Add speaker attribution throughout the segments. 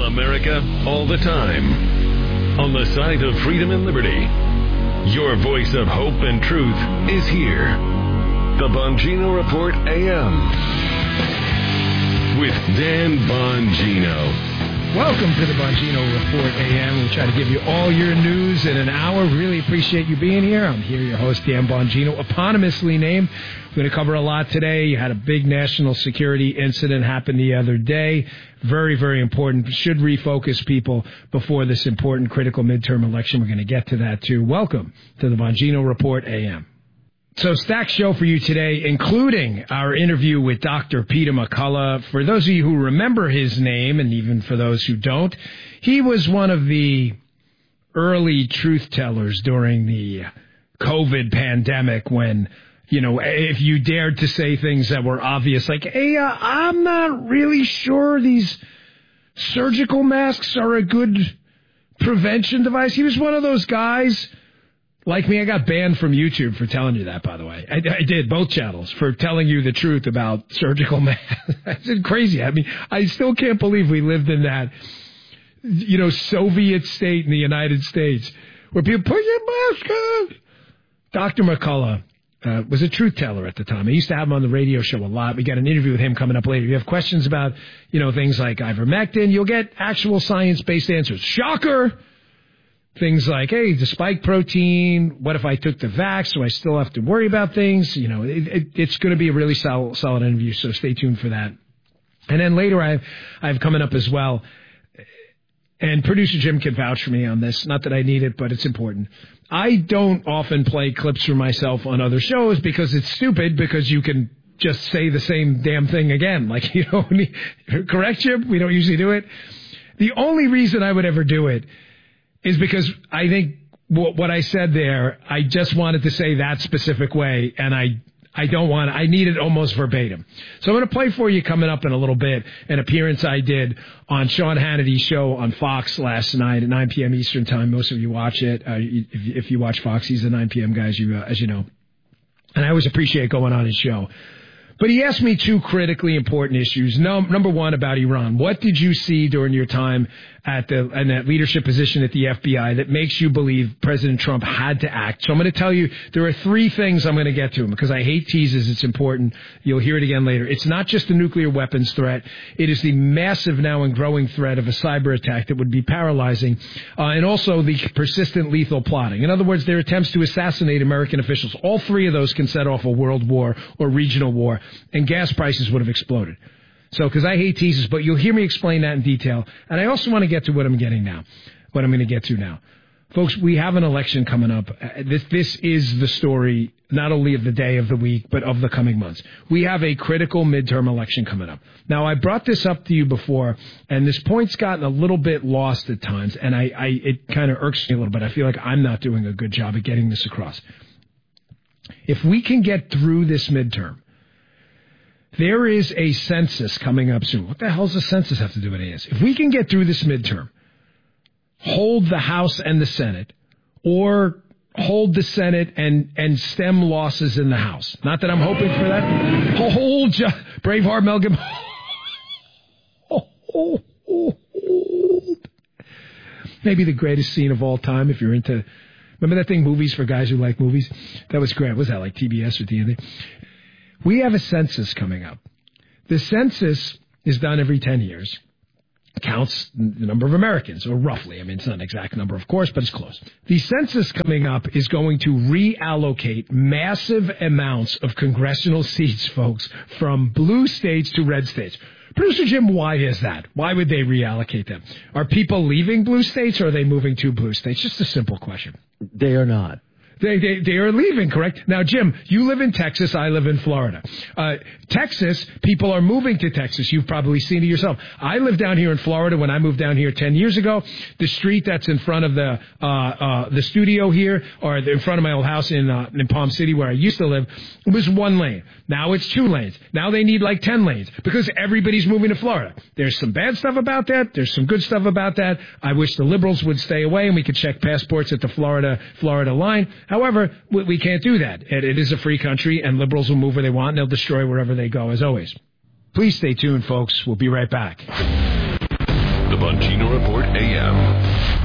Speaker 1: All America, all the time. On the side of freedom and liberty. Your voice of hope and truth is here. The Bongino Report AM. With Dan Bongino.
Speaker 2: Welcome to the Bongino Report AM. We try to give you all your news in an hour. Really appreciate you being here. I'm here, your host, Dan Bongino, eponymously named. We're going to cover a lot today. You had a big national security incident happen the other day. Very, very important. Should refocus people before this important, critical midterm election. We're going to get to that, too. Welcome to the Bongino Report AM. So, stacked show for you today, including our interview with Dr. Peter McCullough. For those of you who remember his name, and even for those who don't, he was one of the early truth tellers during the COVID pandemic when, you know, if you dared to say things that were obvious, like, hey, I'm not really sure these surgical masks are a good prevention device. He was one of those guys. Like me, I got banned from YouTube for telling you that, by the way. I did, both channels, for telling you the truth about surgical masks. It's crazy. I mean, I still can't believe we lived in that, you know, Soviet state in the United States where people put your mask on. Dr. McCullough was a truth teller at the time. I used to have him on the radio show a lot. We got an interview with him coming up later. If you have questions about, you know, things like ivermectin, you'll get actual science-based answers. Shocker! Things like, hey, the spike protein, what if I took the vax? Do I still have to worry about things? You know, it's going to be a really solid interview, so stay tuned for that. And then later I have coming up as well, and producer Jim can vouch for me on this. Not that I need it, but it's important. I don't often play clips for myself on other shows because it's stupid, because you can just say the same damn thing again. Like, you know, correct, Jim? We don't usually do it. The only reason I would ever do it is because I think what I said there, I just wanted to say that specific way, and I don't want it. I need it almost verbatim. So I'm going to play for you coming up in a little bit an appearance I did on Sean Hannity's show on Fox last night at 9 p.m. Eastern Time. Most of you watch it. If you watch Fox, he's a 9 p.m. guy, as you know. And I always appreciate going on his show. But he asked me two critically important issues. Number one, about Iran. What did you see during your time in that leadership position at the FBI that makes you believe President Trump had to act? So I'm going to tell you, there are three things I'm going to get to him, because I hate teases. It's important. You'll hear it again later. It's not just the nuclear weapons threat. It is the massive now and growing threat of a cyber attack that would be paralyzing, and also the persistent lethal plotting. In other words, their attempts to assassinate American officials. All three of those can set off a world war or regional war, and gas prices would have exploded. So, because I hate teasers, but you'll hear me explain that in detail. And I also want to get to what I'm going to get to now. Folks, we have an election coming up. This is the story, not only of the day, of the week, but of the coming months. We have a critical midterm election coming up. Now, I brought this up to you before, and this point's gotten a little bit lost at times, and it kind of irks me a little bit. I feel like I'm not doing a good job at getting this across. If we can get through this midterm, there is a census coming up soon. What the hell does the census have to do with this? If we can get through this midterm, hold the House and the Senate, or hold the Senate and stem losses in the House. Not that I'm hoping for that. Hold Braveheart Mel Gibson. Maybe the greatest scene of all time, if you're into... Remember that thing, Movies for Guys Who Like Movies? That was great. Was that like TBS or TNT? We have a census coming up. The census is done every 10 years. It counts the number of Americans, or roughly. I mean, it's not an exact number, of course, but it's close. The census coming up is going to reallocate massive amounts of congressional seats, folks, from blue states to red states. Producer Jim, why is that? Why would they reallocate them? Are people leaving blue states, or are they moving to blue states? Just a simple question.
Speaker 3: They are not.
Speaker 2: They are leaving, correct? Now, Jim, you live in Texas. I live in Florida. Texas, people are moving to Texas. You've probably seen it yourself. I lived down here in Florida when I moved down here 10 years ago. The street that's in front of the studio here, or in front of my old house in Palm City where I used to live, it was one lane. Now it's 2 lanes. Now they need like 10 lanes because everybody's moving to Florida. There's some bad stuff about that. There's some good stuff about that. I wish the liberals would stay away and we could check passports at the Florida line. However, we can't do that. It is a free country, and liberals will move where they want, and they'll destroy wherever they go, as always. Please stay tuned, folks. We'll be right back.
Speaker 1: The Bongino Report AM.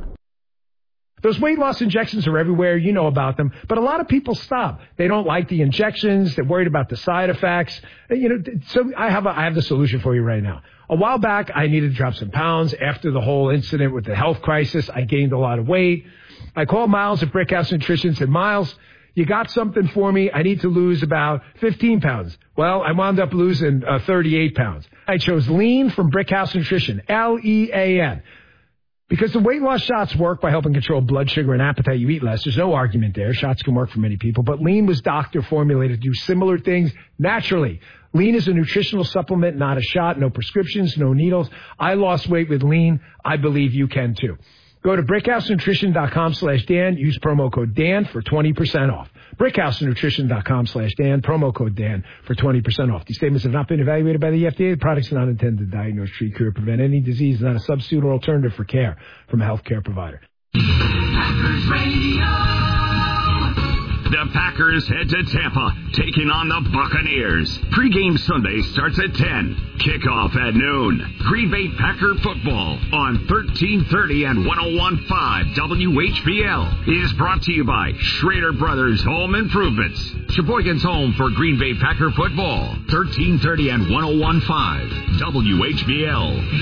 Speaker 2: Those weight loss injections are everywhere. You know about them. But a lot of people stop. They don't like the injections. They're worried about the side effects. So I have the solution for you right now. A while back, I needed to drop some pounds. After the whole incident with the health crisis, I gained a lot of weight. I called Miles at Brickhouse Nutrition and said, Miles, you got something for me? I need to lose about 15 pounds. Well, I wound up losing 38 pounds. I chose Lean from Brickhouse Nutrition, Lean. Because the weight loss shots work by helping control blood sugar and appetite, you eat less. There's no argument there. Shots can work for many people. But Lean was doctor formulated to do similar things naturally. Lean is a nutritional supplement, not a shot. No prescriptions, no needles. I lost weight with Lean. I believe you can too. Go to brickhousenutrition.com/Dan. Use promo code Dan for 20% off. brickhousenutrition.com/Dan. Promo code Dan for 20% off. These statements have not been evaluated by the FDA. The products are not intended to diagnose, treat, cure, prevent any disease. Not a substitute or alternative for care from a healthcare provider.
Speaker 3: Packers Radio. The Packers head to Tampa, taking on the Buccaneers. Pre-game Sunday starts at 10. Kickoff at noon. Green Bay Packer football on 1330 and 101.5 WHBL is brought to you by Schrader Brothers Home Improvements. Sheboygan's home for Green Bay Packer football. 1330 and 101.5 WHBL.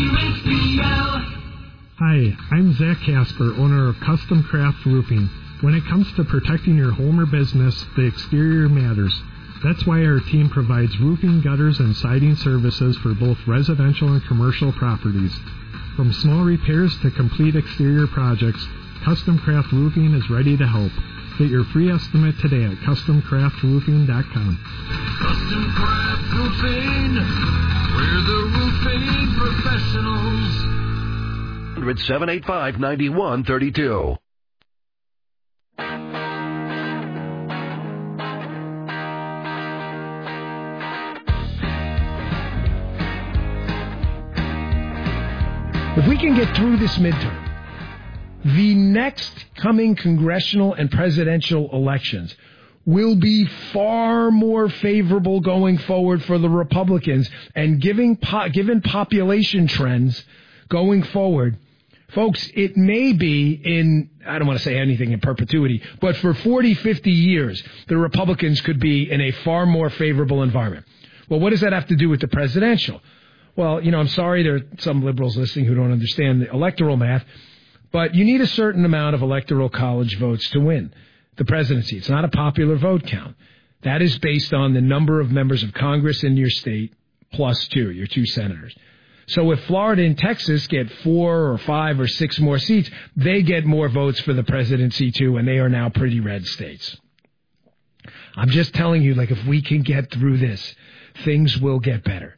Speaker 3: WHBL.
Speaker 4: Hi, I'm Zach Casper, owner of Custom Craft Roofing. When it comes to protecting your home or business, the exterior matters. That's why our team provides roofing, gutters, and siding services for both residential and commercial properties. From small repairs to complete exterior projects, Custom Craft Roofing is ready to help. Get your free estimate today at CustomCraftRoofing.com.
Speaker 3: Custom Craft Roofing, we're the roofing professionals.
Speaker 1: 785-9132.
Speaker 2: If we can get through this midterm, the next coming congressional and presidential elections will be far more favorable going forward for the Republicans. And given population trends going forward, folks, it may be in, I don't want to say anything in perpetuity, but for 40, 50 years, the Republicans could be in a far more favorable environment. Well, what does that have to do with the presidential? Well, I'm sorry there are some liberals listening who don't understand the electoral math, but you need a certain amount of electoral college votes to win the presidency. It's not a popular vote count. That is based on the number of members of Congress in your state plus your two senators. So if Florida and Texas get 4 or 5 or 6 more seats, they get more votes for the presidency too, and they are now pretty red states. I'm just telling you, if we can get through this, things will get better.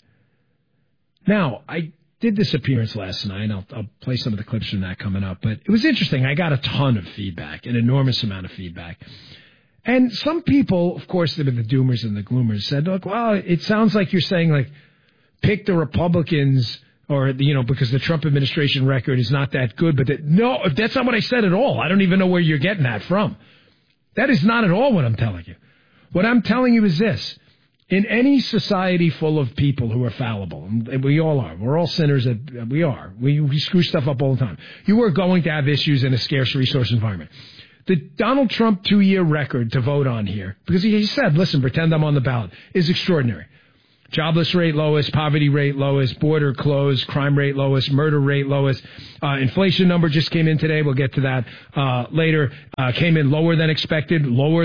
Speaker 2: Now, I did this appearance last night. I'll play some of the clips from that coming up. But it was interesting. I got a ton of feedback, an enormous amount of feedback. And some people, of course, they've been the doomers and the gloomers, said, look, well, it sounds like you're saying, pick the Republicans or, because the Trump administration record is not that good. But no, that's not what I said at all. I don't even know where you're getting that from. That is not at all what I'm telling you. What I'm telling you is this. In any society full of people who are fallible, and we all are, we're all sinners, we are. We screw stuff up all the time. You are going to have issues in a scarce resource environment. The Donald Trump 2-year record to vote on here, because he said, listen, pretend I'm on the ballot, is extraordinary. Jobless rate lowest, poverty rate lowest, border closed, crime rate lowest, murder rate lowest. Inflation number just came in today. We'll get to that later. Came in lower than expected.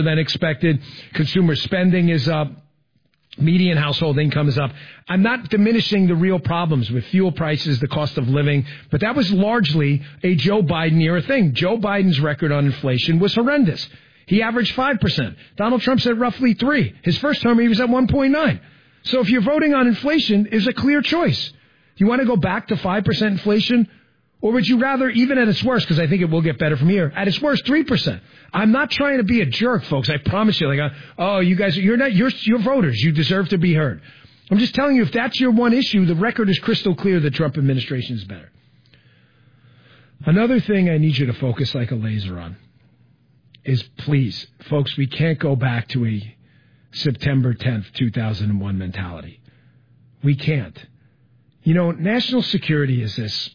Speaker 2: Consumer spending is up. Median household income is up. I'm not diminishing the real problems with fuel prices, the cost of living, but that was largely a Joe Biden era thing. Joe Biden's record on inflation was horrendous. He averaged 5%. Donald Trump's at roughly 3%. His first term, he was at 1.9%. So if you're voting on inflation, it's a clear choice. You want to go back to 5% inflation? Or would you rather, even at its worst, because I think it will get better from here, at its worst, 3%? I'm not trying to be a jerk, folks. I promise you. You guys, you're voters. You deserve to be heard. I'm just telling you, if that's your one issue, the record is crystal clear the Trump administration is better. Another thing I need you to focus like a laser on is, please, folks, we can't go back to a September 10th, 2001 mentality. We can't. National security is this.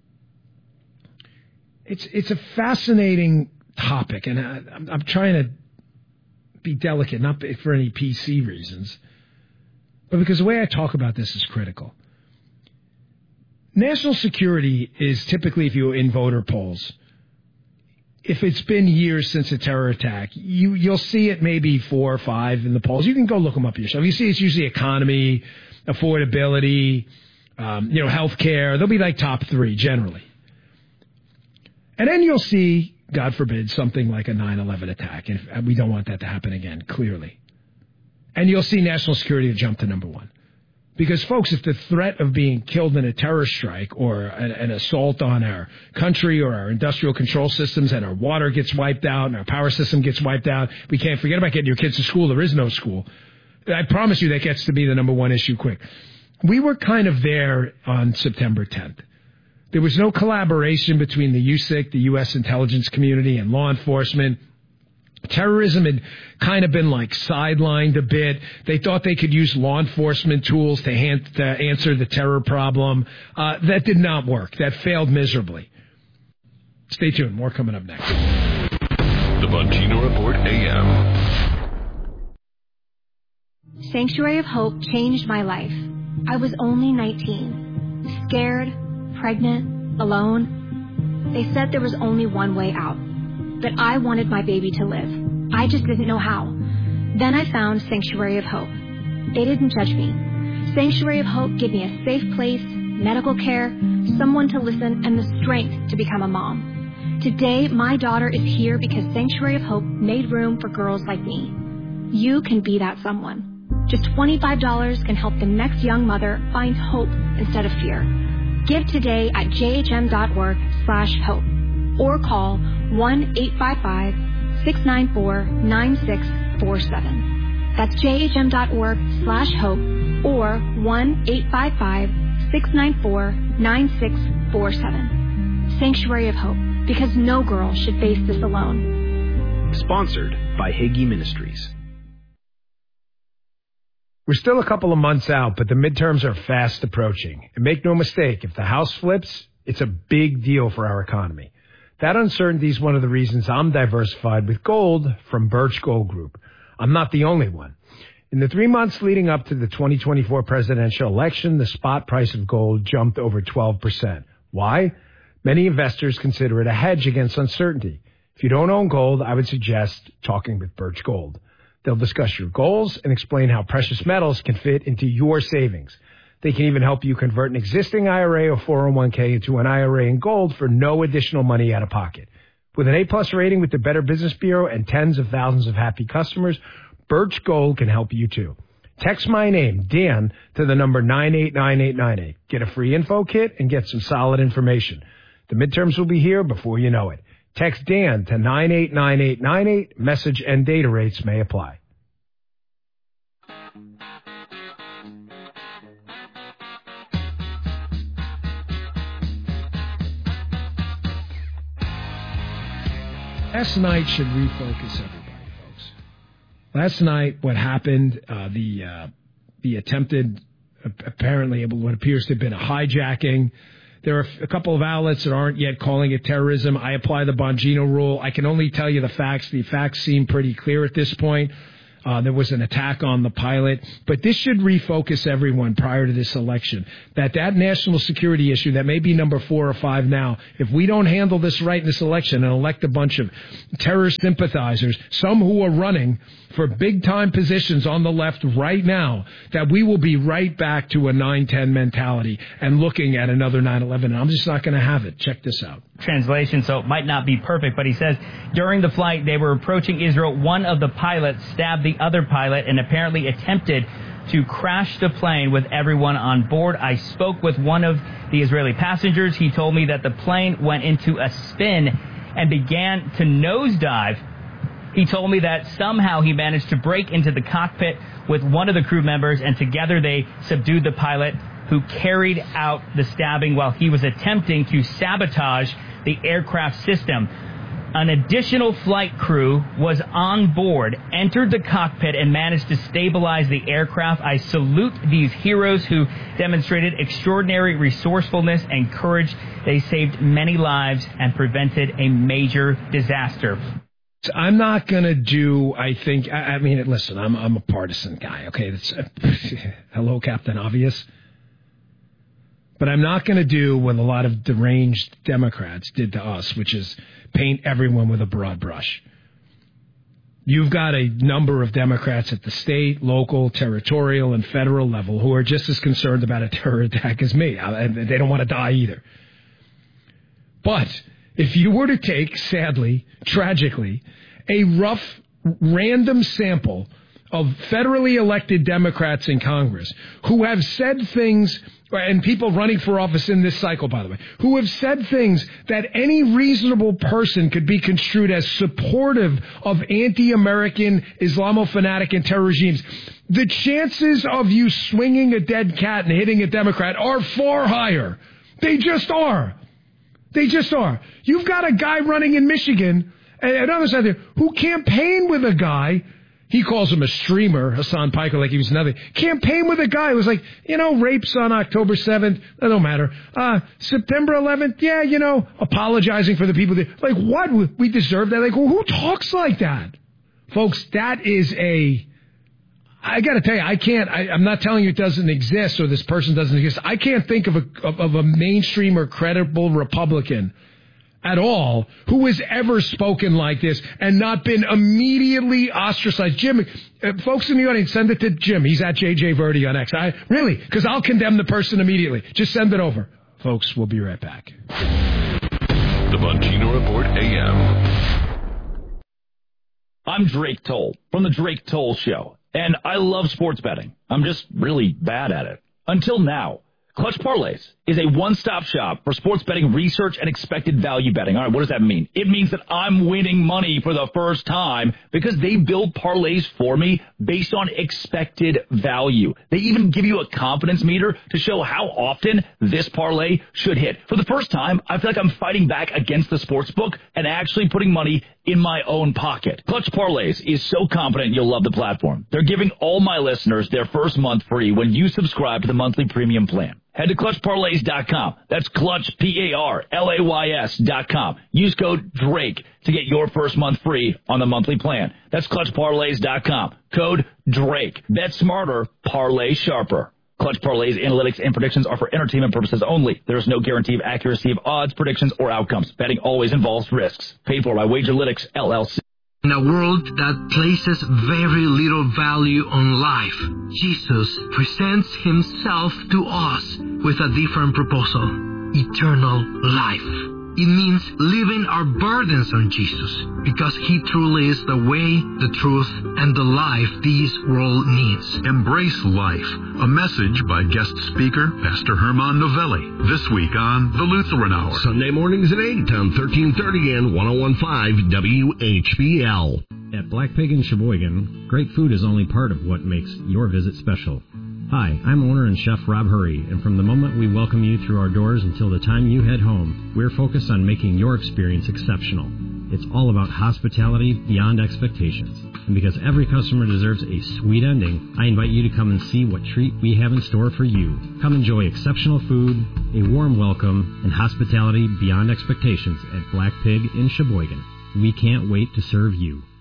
Speaker 2: It's a fascinating topic, and I'm trying to be delicate, not for any PC reasons, but because the way I talk about this is critical. National security is typically, if you're in voter polls, if it's been years since a terror attack, you'll see it maybe 4 or 5 in the polls. You can go look them up yourself. You see it's usually economy, affordability, healthcare. They'll be like top 3 generally. And then you'll see, God forbid, something like a 9/11 attack. And we don't want that to happen again, clearly. And you'll see national security jump to number 1. Because, folks, if the threat of being killed in a terror strike or an assault on our country or our industrial control systems and our water gets wiped out and our power system gets wiped out, we can't forget about getting your kids to school. There is no school. I promise you that gets to be the number 1 issue quick. We were kind of there on September 10th. There was no collaboration between the USIC, the U.S. intelligence community, and law enforcement. Terrorism had kind of been sidelined a bit. They thought they could use law enforcement tools to answer the terror problem. That did not work. That failed miserably. Stay tuned. More coming up next.
Speaker 1: The Bongino Report AM.
Speaker 5: Sanctuary of Hope changed my life. I was only 19. Scared, pregnant, alone. They said there was only one way out. That I wanted my baby to live. I just didn't know how. Then I found Sanctuary of Hope. They didn't judge me. Sanctuary of Hope gave me a safe place, medical care, someone to listen, and the strength to become a mom. Today, my daughter is here because Sanctuary of Hope made room for girls like me. You can be that someone. Just $25 can help the next young mother find hope instead of fear. Give today at jhm.org/hope or call 1-855-694-9647. That's jhm.org/hope or 1-855-694-9647. Sanctuary of Hope, because no girl should face this alone.
Speaker 6: Sponsored by Hagee Ministries.
Speaker 2: We're still a couple of months out, but the midterms are fast approaching. And make no mistake, if the House flips, it's a big deal for our economy. That uncertainty is one of the reasons I'm diversified with gold from Birch Gold Group. I'm not the only one. In the 3 months leading up to the 2024 presidential election, the spot price of gold jumped over 12%. Why? Many investors consider it a hedge against uncertainty. If you don't own gold, I would suggest talking with Birch Gold. They'll discuss your goals and explain how precious metals can fit into your savings. They can even help you convert an existing IRA or 401k into an IRA in gold for no additional money out of pocket. With an A+ rating with the Better Business Bureau and tens of thousands of happy customers, Birch Gold can help you too. Text my name, Dan, to the number 989898. Get a free info kit and get some solid information. The midterms will be here before you know it. Text Dan to 989898. Message and data rates may apply. Last night should refocus everybody, folks. Last night, what happened, the attempted, apparently what appears to have been a hijacking. There are a couple of outlets that aren't yet calling it terrorism. I apply the Bongino rule. I can only tell you the facts. The facts seem pretty clear at this point. There was an attack on the pilot. But this should refocus everyone prior to this election. That national security issue that may be number 4 or 5 now, if we don't handle this right in this election and elect a bunch of terrorist sympathizers, some who are running for big-time positions on the left right now, that we will be right back to a 9/10 mentality and looking at another 9/11. I'm just not going to have it. Check this out.
Speaker 7: Translation, so it might not be perfect, but he says during the flight they were approaching Israel. One of the pilots stabbed the other pilot and apparently attempted to crash the plane with everyone on board. I spoke with one of the Israeli passengers. He told me that the plane went into a spin and began to nosedive. He told me that somehow he managed to break into the cockpit with one of the crew members, and together they subdued the pilot who carried out the stabbing while he was attempting to sabotage the aircraft system. An additional flight crew was on board, entered the cockpit, and managed to stabilize the aircraft. I salute these heroes who demonstrated extraordinary resourcefulness and courage. They saved many lives and prevented a major disaster.
Speaker 2: I'm not going to do, I mean, listen, I'm a partisan guy, okay? Hello, Captain Obvious. But I'm not going to do what a lot of deranged Democrats did to us, which is paint everyone with a broad brush. You've got a number of Democrats at the state, local, territorial, and federal level who are just as concerned about a terror attack as me. And they don't want to die either. But if you were to take, sadly, tragically, a rough, random sample of federally elected Democrats in Congress who have said things, and people running for office in this cycle, by the way, who have said things that any reasonable person could be construed as supportive of anti-American, Islamophonatic, and terror regimes, the chances of you swinging a dead cat and hitting a Democrat are far higher. They just are. They just are. You've got a guy running in Michigan, and others out there, who campaigned with a guy. He calls him a streamer, Hassan Piker, like he was nothing. Campaign with a guy who was like, rapes on October 7th. That don't matter. September 11th, apologizing for the people. Like, what? We deserve that? Like, well, who talks like that? Folks, that is I got to tell you, I'm not telling you it doesn't exist or this person doesn't exist. I can't think of a mainstream or credible Republican at all who has ever spoken like this and not been immediately ostracized. Jim, folks in the audience, send it to Jim. He's at JJ Verdi on X. Really, because I'll condemn the person immediately. Just send it over. Folks, we'll be right back.
Speaker 1: The Bongino Report AM.
Speaker 8: I'm Drake Toll from The Drake Toll Show, and I love sports betting. I'm just really bad at it. Until now. Clutch Parlays is a one-stop shop for sports betting research and expected value betting. All right, what does that mean? It means that I'm winning money for the first time because they build parlays for me based on expected value. They even give you a confidence meter to show how often this parlay should hit. For the first time, I feel like I'm fighting back against the sports book and actually putting money in my own pocket. Clutch Parlays is so confident you'll love the platform. They're giving all my listeners their first month free when you subscribe to the monthly premium plan. Head to ClutchParlays.com. That's Clutch, PARLAYS.com. Use code DRAKE to get your first month free on the monthly plan. That's ClutchParlays.com. Code DRAKE. Bet smarter, parlay sharper. Clutch Parlays, analytics, and predictions are for entertainment purposes only. There is no guarantee of accuracy of odds, predictions, or outcomes. Betting always involves risks. Paid for by Wagerlytics, LLC.
Speaker 9: In a world that places very little value on life, Jesus presents himself to us with a different proposal: eternal life. It means leaving our burdens on Jesus, because he truly is the way, the truth, and the life this world needs.
Speaker 10: Embrace Life, a message by guest speaker Pastor Herman Novelli, this week on The Lutheran Hour.
Speaker 11: Sunday mornings at 8 on 1330 and 101.5 WHBL.
Speaker 12: At Black Pig in Sheboygan, great food is only part of what makes your visit special. Hi, I'm owner and chef Rob Hurry, and from the moment we welcome you through our doors until the time you head home, we're focused on making your experience exceptional. It's all about hospitality beyond expectations. And because every customer deserves a sweet ending, I invite you to come and see what treat we have in store for you. Come enjoy exceptional food, a warm welcome, and hospitality beyond expectations at Black Pig in Sheboygan. We can't wait to serve you.